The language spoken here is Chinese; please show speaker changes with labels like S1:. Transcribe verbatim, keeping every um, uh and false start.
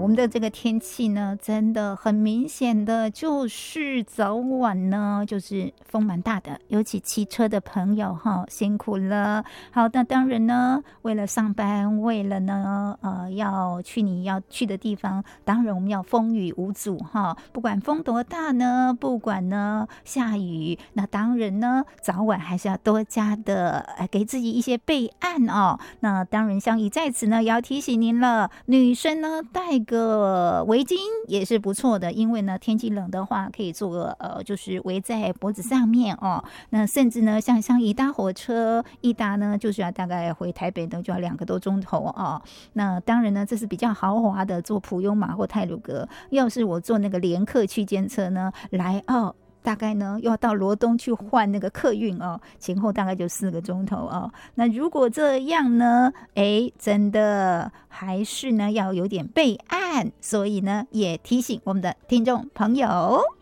S1: 我们的这个天气呢，真的很明显的就是早晚呢，就是风蛮大的，尤其骑车的朋友哈，辛苦了。好，那当然呢，为了上班，为了呢，呃，要去你要去的地方，当然我们要风雨无阻哈，不管风多大呢，不管呢下雨，那当然呢，早晚还是要多加的，呃，给自己一些备案哦。那当然，香姨在此呢，也要提醒您了，女生呢戴个围巾也是不错的，因为呢天气冷的话，可以做个呃，就是围在脖子上面哦。那甚至呢，像像一搭火车一搭呢，就是要大概回台北呢，就要两个多钟头哦。那当然呢，这是比较豪华的，坐普悠玛或太鲁阁。要是我坐那个联客区间车呢，来哦。大概呢要到罗东去换那个客运哦，前后大概就四个钟头哦。那如果这样呢，哎，真的还是呢要有点备案，所以呢也提醒我们的听众朋友。